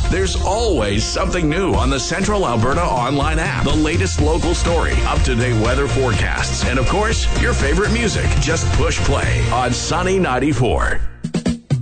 There's always something new on the Central Alberta Online app. The latest local story, up-to-date weather forecasts, and of course, your favorite music. Just push play on Sunny 94.